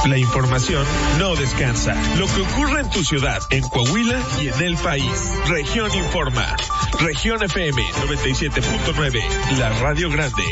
La información no descansa. Lo que ocurre en tu ciudad, en Coahuila y en el país. Región Informa. Región FM 97.9. La Radio Grande.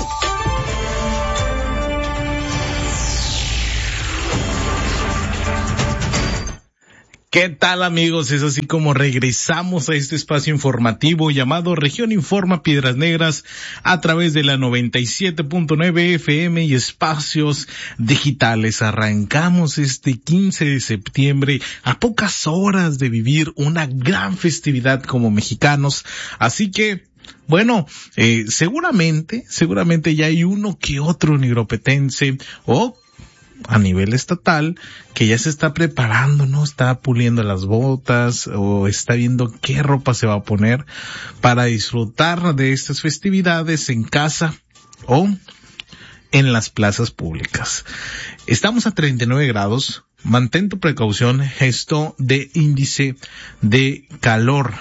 ¿Qué tal, amigos? Es así como regresamos a este espacio informativo llamado Región Informa Piedras Negras a través de la 97.9 FM y espacios digitales. Arrancamos este 15 de septiembre a pocas horas de vivir una gran festividad como mexicanos. Así que bueno, seguramente ya hay uno que otro nigropetense o a nivel estatal que ya se está preparando, ¿no? Está puliendo las botas o está viendo qué ropa se va a poner para disfrutar de estas festividades en casa o en las plazas públicas. Estamos a 39 grados. Mantén tu precaución, gesto de índice de calor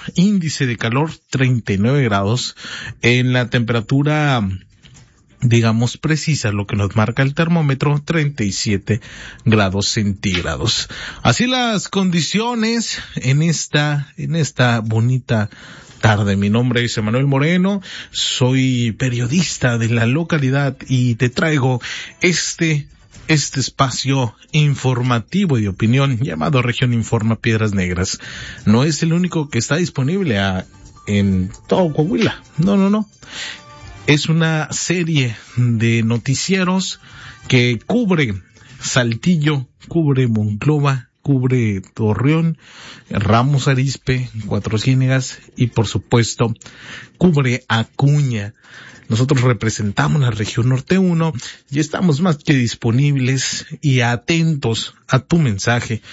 39 grados en la temperatura digamos precisa, lo que nos marca el termómetro, 37 grados centígrados. Así las condiciones en esta bonita tarde. Mi nombre es Emanuel Moreno, soy periodista de la localidad y te traigo este espacio informativo y de opinión llamado Región Informa Piedras Negras. No es el único que está disponible en todo Coahuila. No. Es una serie de noticieros que cubre Saltillo, cubre Monclova, cubre Torreón, Ramos Arizpe, Cuatro Ciénegas y por supuesto cubre Acuña. Nosotros representamos la región Norte 1 y estamos más que disponibles y atentos a tu mensaje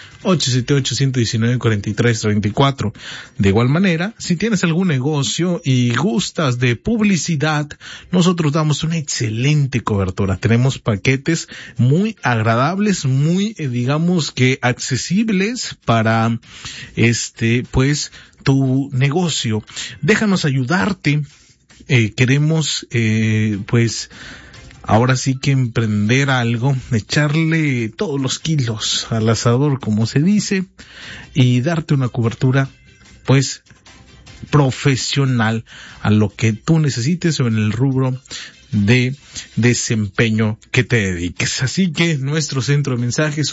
878-119-4334. De igual manera, si tienes algún negocio y gustas de publicidad, nosotros damos una excelente cobertura. Tenemos paquetes muy agradables, muy digamos que accesibles para pues tu negocio. Déjanos ayudarte. Queremos, pues, ahora sí que emprender algo, echarle todos los kilos al asador, como se dice, y darte una cobertura, pues, profesional a lo que tú necesites o en el rubro de desempeño que te dediques. Así que nuestro centro de mensajes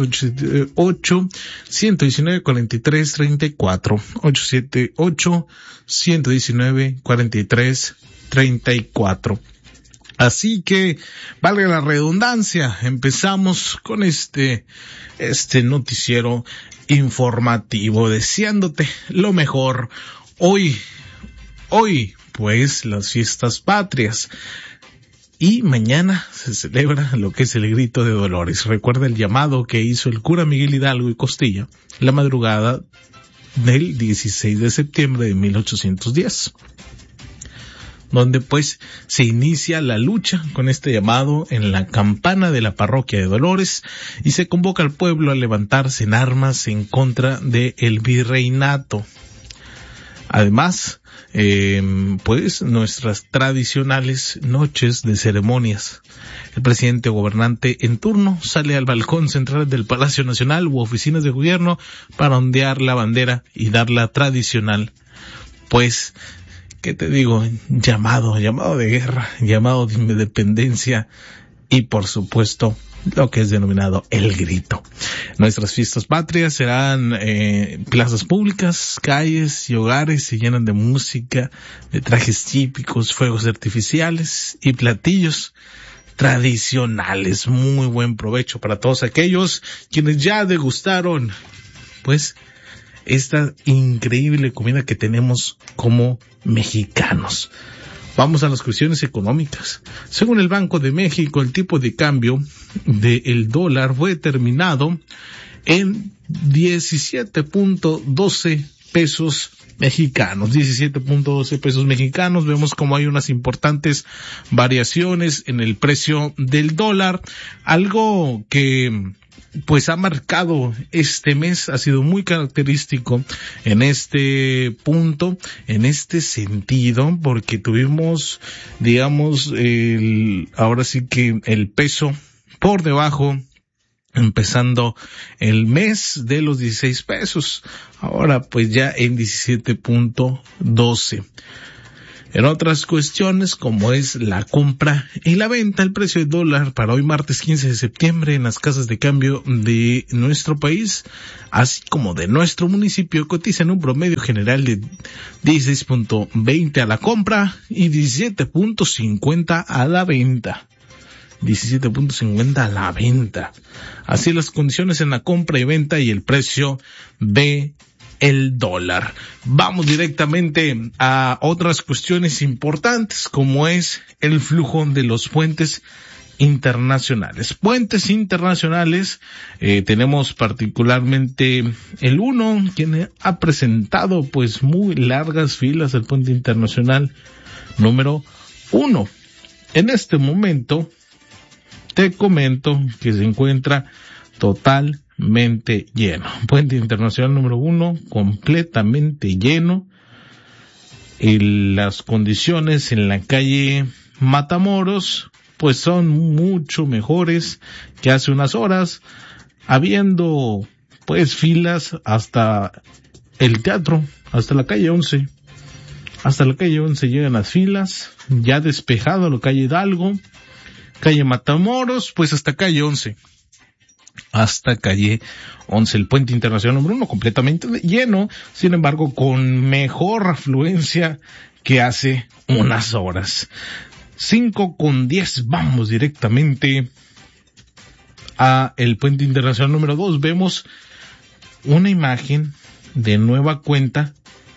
878-119-4334, 878-119-4334. Así que, valga la redundancia, empezamos con este noticiero informativo, deseándote lo mejor. Hoy, pues, las fiestas patrias. Y mañana se celebra lo que es el Grito de Dolores. Recuerda el llamado que hizo el cura Miguel Hidalgo y Costilla la madrugada del 16 de septiembre de 1810. Donde pues se inicia la lucha con este llamado en la campana de la parroquia de Dolores y se convoca al pueblo a levantarse en armas en contra del virreinato. Además, pues nuestras tradicionales noches de ceremonias. El presidente gobernante en turno sale al balcón central del Palacio Nacional u oficinas de gobierno para ondear la bandera y dar la tradicional, pues, ¿qué te digo? Llamado de guerra, llamado de independencia y por supuesto lo que es denominado el grito. Nuestras fiestas patrias serán plazas públicas, calles y hogares se llenan de música, de trajes típicos, fuegos artificiales y platillos tradicionales. Muy buen provecho para todos aquellos quienes ya degustaron, pues, esta increíble comida que tenemos como mexicanos. Vamos a las cuestiones económicas. Según el Banco de México, el tipo de cambio del dólar fue determinado en 17.12 pesos mexicanos. 17.12 pesos mexicanos. Vemos como hay unas importantes variaciones en el precio del dólar. Algo que pues ha marcado este mes, ha sido muy característico en este punto, en este sentido, porque tuvimos, digamos, ahora sí que el peso por debajo empezando el mes de los 16 pesos, ahora pues ya en 17.12. En otras cuestiones, como es la compra y la venta, el precio del dólar para hoy martes 15 de septiembre en las casas de cambio de nuestro país, así como de nuestro municipio, cotiza en un promedio general de 16.20 a la compra y 17.50 a la venta. 17.50 a la venta. Así las condiciones en la compra y venta y el precio de el dólar. Vamos directamente a otras cuestiones importantes, como es el flujo de los puentes internacionales. Puentes internacionales, tenemos particularmente el 1, quien ha presentado pues muy largas filas, el puente internacional número 1. En este momento te comento que se encuentra totalmente lleno. Puente internacional número 1 completamente lleno. Y las condiciones en la calle Matamoros pues son mucho mejores que hace unas horas, habiendo pues filas hasta el teatro, hasta la calle 11. Hasta la calle 11 llegan las filas, ya despejado la calle Hidalgo, calle Matamoros, pues hasta calle 11. Hasta calle 11, el puente internacional número 1 completamente lleno, sin embargo con mejor afluencia que hace unas horas. 5:10, vamos directamente a el puente internacional número 2. Vemos una imagen de nueva cuenta,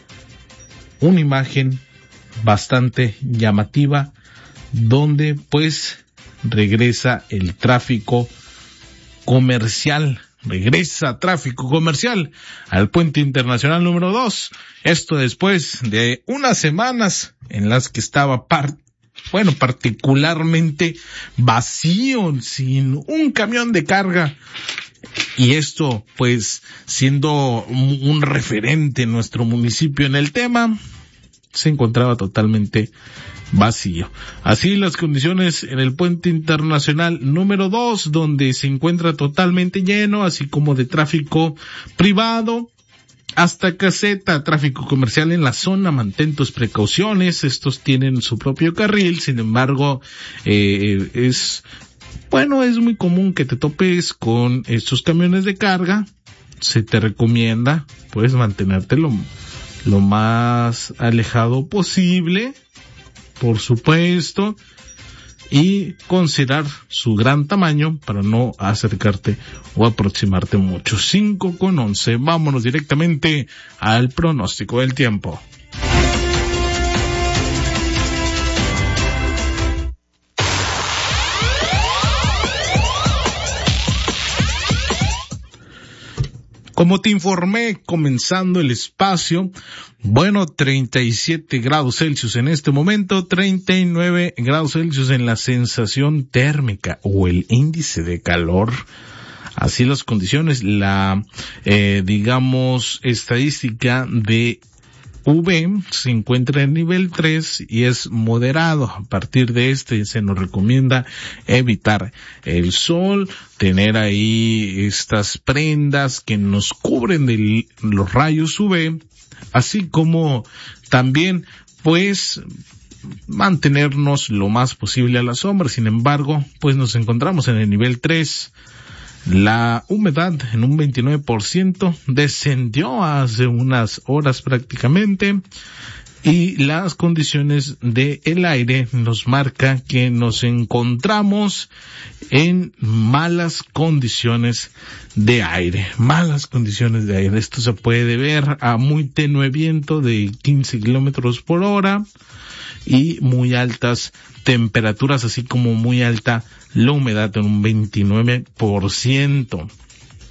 una imagen bastante llamativa, donde pues regresa el tráfico comercial, regresa tráfico comercial al puente internacional número 2. Esto después de unas semanas en las que estaba particularmente vacío, sin un camión de carga. Y esto pues siendo un referente en nuestro municipio en el tema, se encontraba totalmente vacío. Así las condiciones en el puente internacional número 2, donde se encuentra totalmente lleno, así como de tráfico privado hasta caseta, tráfico comercial en la zona. Mantén tus precauciones, estos tienen su propio carril, sin embargo, es muy común que te topes con estos camiones de carga. Se te recomienda pues mantenerte lo más alejado posible, por supuesto, y considerar su gran tamaño para no acercarte o aproximarte mucho. 5:11, vámonos directamente al pronóstico del tiempo. Como te informé comenzando el espacio, 37 grados Celsius en este momento, 39 grados Celsius en la sensación térmica o el índice de calor. Así las condiciones, la estadística de UV se encuentra en nivel 3 y es moderado. A partir de se nos recomienda evitar el sol, tener ahí estas prendas que nos cubren de los rayos UV, así como también pues mantenernos lo más posible a la sombra. Sin embargo, pues nos encontramos en el nivel 3. La humedad en un 29% descendió hace unas horas prácticamente, y las condiciones del aire nos marca que nos encontramos en malas condiciones de aire. Esto se puede ver a muy tenue viento de 15 kilómetros por hora y muy altas temperaturas, así como muy alta la humedad en un 29%.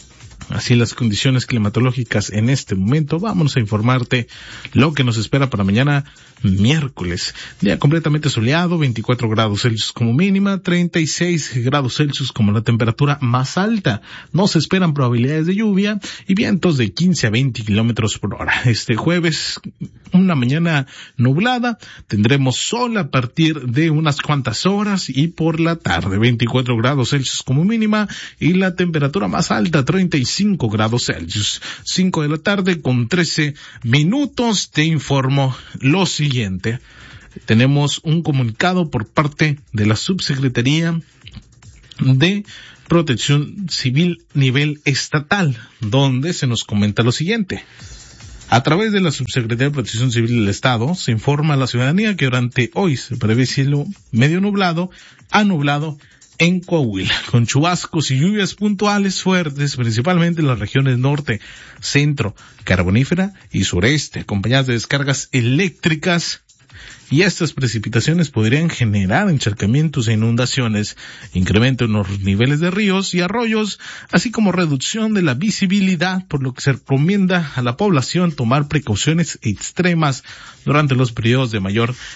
así las condiciones climatológicas en este momento. Vámonos a informarte lo que nos espera para mañana miércoles. Día completamente soleado, 24 grados Celsius como mínima, 36 grados Celsius como la temperatura más alta. No se esperan probabilidades de lluvia y vientos de 15 a 20 kilómetros por hora. Este jueves, una mañana nublada, tendremos sol a partir de unas cuantas horas y por la tarde, 24 grados Celsius como mínima y la temperatura más alta, 35 grados Celsius. 5 de la tarde con 13 minutos. Te informo lo siguiente. Tenemos un comunicado por parte de la Subsecretaría de Protección Civil nivel estatal, donde se nos comenta lo siguiente. A través de la Subsecretaría de Protección Civil del Estado, se informa a la ciudadanía que durante hoy se prevé cielo medio nublado a nublado en Coahuila, con chubascos y lluvias puntuales fuertes, principalmente en las regiones norte, centro, carbonífera y sureste, acompañadas de descargas eléctricas. Y estas precipitaciones podrían generar encharcamientos e inundaciones, incremento en los niveles de ríos y arroyos, así como reducción de la visibilidad, por lo que se recomienda a la población tomar precauciones extremas durante los periodos de mayor